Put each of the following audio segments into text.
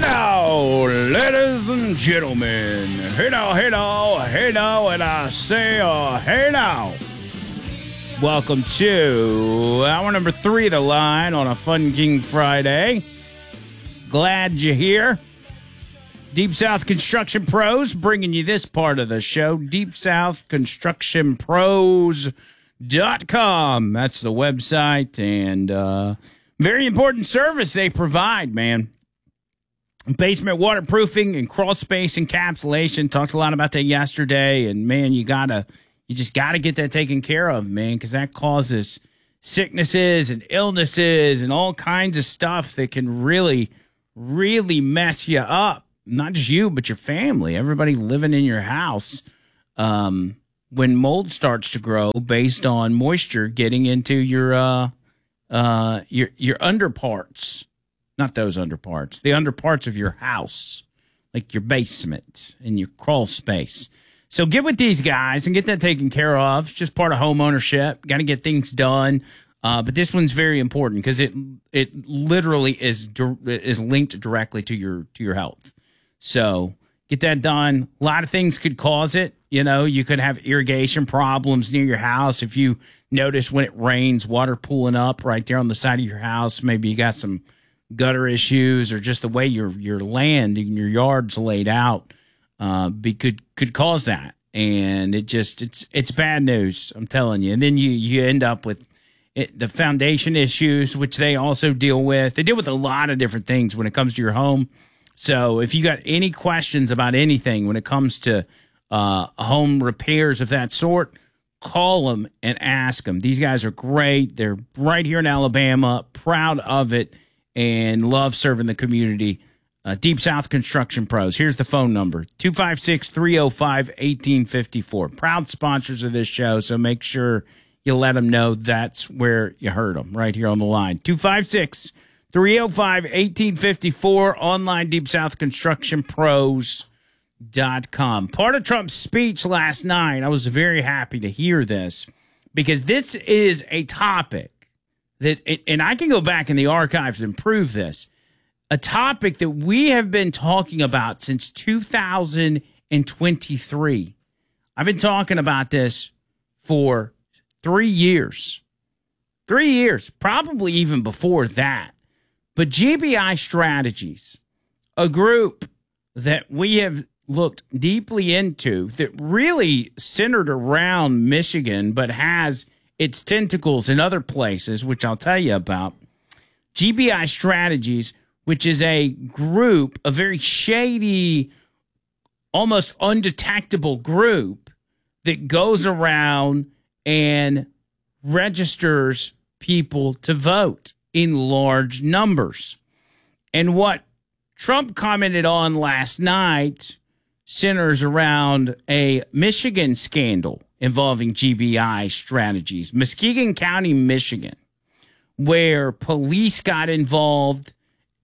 Hello, ladies and gentlemen. Hello, and I say hello. Welcome to hour number 3 of the line on a Fun King Friday. Glad you're here. Deep South Construction Pros bringing you this part of the show. DeepSouthConstructionPros.com. That's the website, and very important service they provide, man. Basement waterproofing and crawl space encapsulation. Talked a lot about that yesterday, and man, you just gotta get that taken care of, man, because that causes sicknesses and illnesses and all kinds of stuff that can really, really mess you up. Not just you, but your family, everybody living in your house. When mold starts to grow based on moisture getting into your underparts. Not those underparts, the underparts of your house, like your basement and your crawl space. So get with these guys and get that taken care of. It's just part of home ownership. Got to get things done. But this one's very important because it literally is linked directly to your health. So get that done. A lot of things could cause it. You know, you could have irrigation problems near your house. If you notice when it rains, water pooling up right there on the side of your house, maybe you got some gutter issues or just the way your land and your yard's laid out could cause that. And it's bad news, I'm telling you. And then you end up with the foundation issues, which they also deal with. They deal with a lot of different things when it comes to your home. So if you got any questions about anything when it comes to home repairs of that sort, call them and ask them. These guys are great. They're right here in Alabama, proud of it, and love serving the community. Deep South Construction Pros. Here's the phone number, 256-305-1854. Proud sponsors of this show, so make sure you let them know that's where you heard them, right here on the line. 256-305-1854, online, DeepSouthConstructionPros.com. Part of Trump's speech last night, I was very happy to hear this, because this is a topic that, and I can go back in the archives and prove this, a topic that we have been talking about since 2023. I've been talking about this for 3 years. 3 years, probably even before that. But GBI Strategies, a group that we have looked deeply into that really centered around Michigan, but has its tentacles in other places, which I'll tell you about. GBI Strategies, which is a group, a very shady, almost undetectable group that goes around and registers people to vote in large numbers. And what Trump commented on last night centers around a Michigan scandal involving GBI Strategies, Muskegon County, Michigan, where police got involved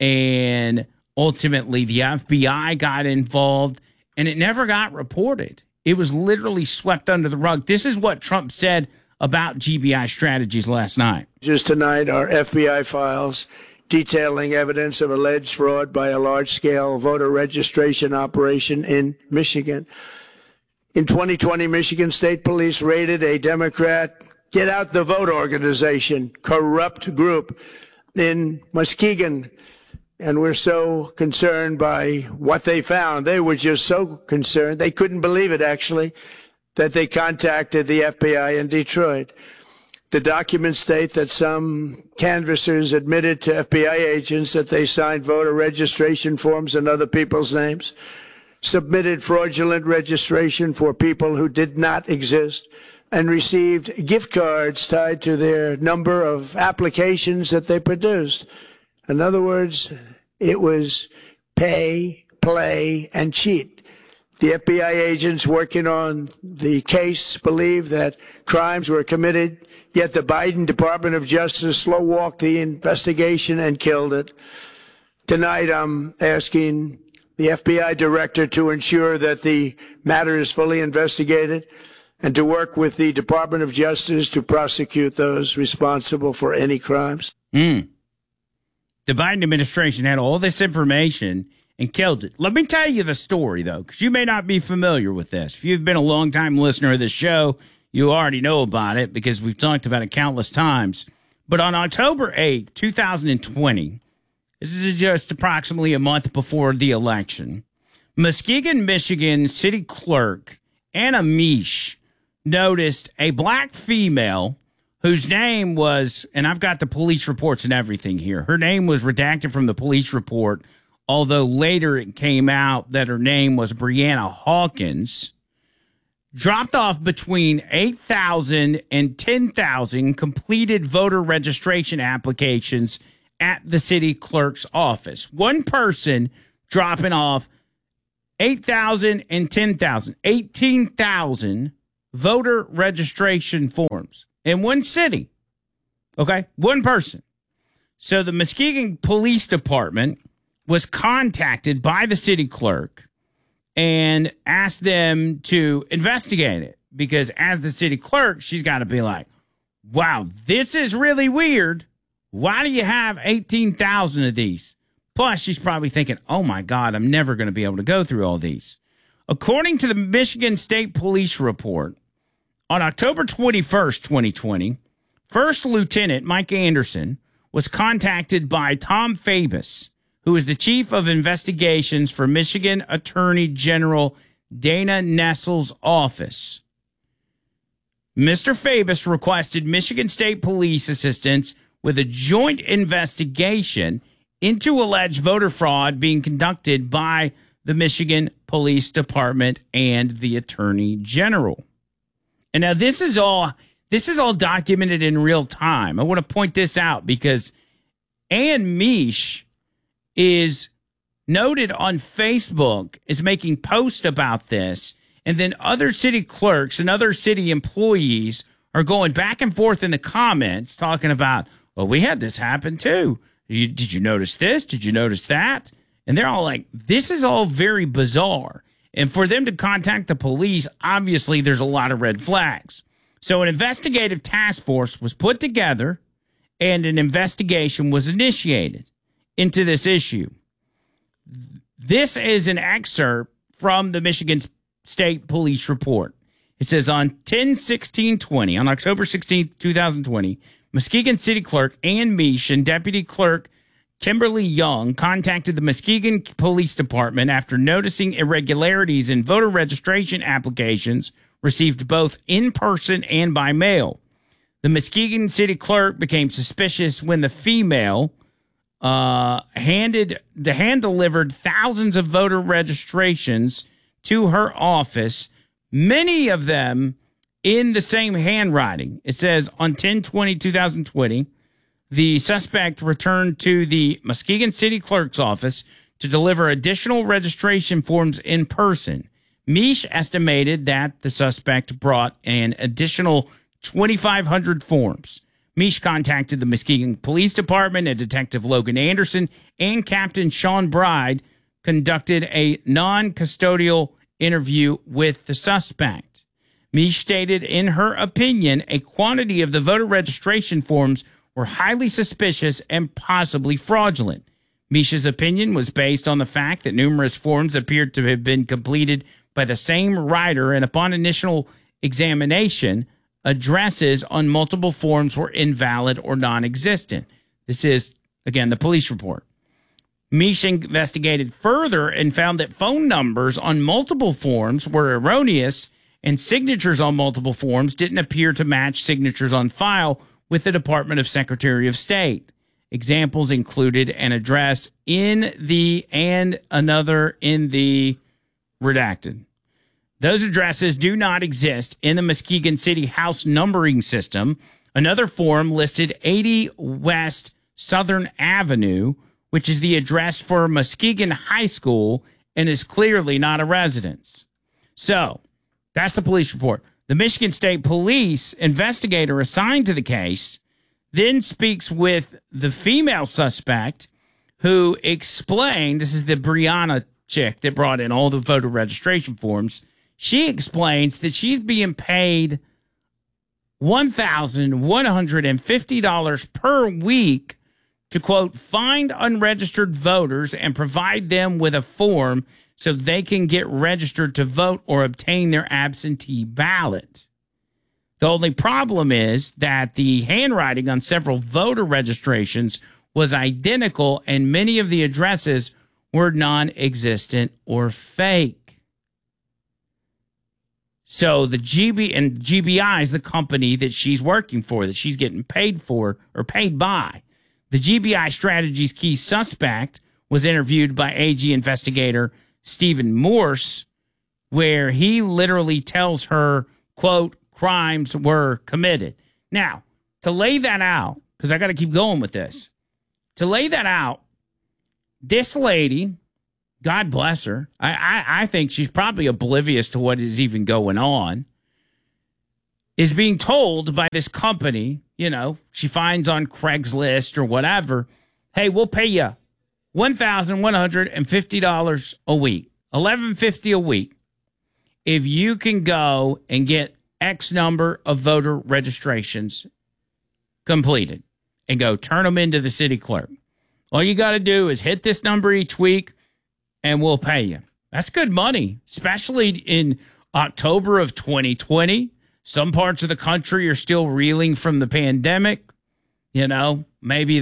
and ultimately the FBI got involved, and it never got reported. It was literally swept under the rug. This is what Trump said about GBI Strategies last night. Just tonight are FBI files detailing evidence of alleged fraud by a large-scale voter registration operation in Michigan. In 2020, Michigan State Police raided a Democrat Get Out the Vote organization, corrupt group in Muskegon. And we're so concerned by what they found. They were just so concerned. They couldn't believe it, actually, that they contacted the FBI in Detroit. The documents state that some canvassers admitted to FBI agents that they signed voter registration forms in other people's names, submitted fraudulent registration for people who did not exist, and received gift cards tied to their number of applications that they produced. In other words, it was pay, play, and cheat. The FBI agents working on the case believe that crimes were committed, yet the Biden Department of Justice slow-walked the investigation and killed it. Tonight, I'm asking the FBI director to ensure that the matter is fully investigated and to work with the Department of Justice to prosecute those responsible for any crimes. The Biden administration had all this information and killed it. Let me tell you the story, though, because you may not be familiar with this. If you've been a long-time listener of this show, you already know about it because we've talked about it countless times. But on October 8th, 2020, this is just approximately a month before the election, Muskegon, Michigan city clerk Anna Misch noticed a black female whose name was, and I've got the police reports and everything here. Her name was redacted from the police report, although later it came out that her name was Brianna Hawkins, dropped off between 8,000 and 10,000 completed voter registration applications at the city clerk's office. One person dropping off 8,000 and 10,000, 18,000 voter registration forms in one city. Okay? One person. So the Muskegon Police Department was contacted by the city clerk and asked them to investigate it because as the city clerk, she's got to be like, wow, this is really weird. Why do you have 18,000 of these? Plus, she's probably thinking, oh, my God, I'm never going to be able to go through all these. According to the Michigan State Police report, on October 21st, 2020, First Lieutenant Mike Anderson was contacted by Tom Fabus, who is the chief of investigations for Michigan Attorney General Dana Nessel's office. Mr. Fabus requested Michigan State Police assistance with a joint investigation into alleged voter fraud being conducted by the Michigan Police Department and the Attorney General. And now this is all documented in real time. I want to point this out because Ann Misch is noted on Facebook as making posts about this, and then other city clerks and other city employees are going back and forth in the comments talking about, well, we had this happen too. Did you notice this? Did you notice that? And they're all like, this is all very bizarre. And for them to contact the police, obviously there's a lot of red flags. So an investigative task force was put together and an investigation was initiated into this issue. This is an excerpt from the Michigan State Police report. It says on 10/16/20, on October 16th, 2020, Muskegon City Clerk Ann Misch and Deputy Clerk Kimberly Young contacted the Muskegon Police Department after noticing irregularities in voter registration applications received both in person and by mail. The Muskegon City Clerk became suspicious when the female hand-delivered thousands of voter registrations to her office, many of them in the same handwriting. It says on 10/20/2020, the suspect returned to the Muskegon City Clerk's office to deliver additional registration forms in person. Misch estimated that the suspect brought an additional 2,500 forms. Misch contacted the Muskegon Police Department, and Detective Logan Anderson and Captain Sean Bride conducted a non-custodial interview with the suspect. Misch stated in her opinion a quantity of the voter registration forms were highly suspicious and possibly fraudulent. Misch's opinion was based on the fact that numerous forms appeared to have been completed by the same writer, and upon initial examination, addresses on multiple forms were invalid or non-existent. This is, again, the police report. Misch investigated further and found that phone numbers on multiple forms were erroneous, and signatures on multiple forms didn't appear to match signatures on file with the Department of Secretary of State. Examples included an address in the and another in the redacted. Those addresses do not exist in the Muskegon City House numbering system. Another form listed 80 West Southern Avenue, which is the address for Muskegon High School and is clearly not a residence. So, that's the police report. The Michigan State Police investigator assigned to the case then speaks with the female suspect who explained, this is the Brianna chick that brought in all the voter registration forms. She explains that she's being paid $1,150 per week to, quote, find unregistered voters and provide them with a form so they can get registered to vote or obtain their absentee ballot. The only problem is that the handwriting on several voter registrations was identical and many of the addresses were non-existent or fake. So the GBI is the company that she's working for, that she's getting paid for or paid by. The GBI Strategies key suspect was interviewed by AG investigator Stephen Morse, where he literally tells her, quote, crimes were committed. Now, to lay that out, because I got to keep going with this, to lay that out, this lady, God bless her, I think she's probably oblivious to what is even going on, is being told by this company, you know, she finds on Craigslist or whatever, hey, we'll pay you $1,150 a week, $1,150 a week, if you can go and get X number of voter registrations completed and go turn them into the city clerk. All you got to do is hit this number each week and we'll pay you. That's good money, especially in October of 2020. Some parts of the country are still reeling from the pandemic. You know, maybe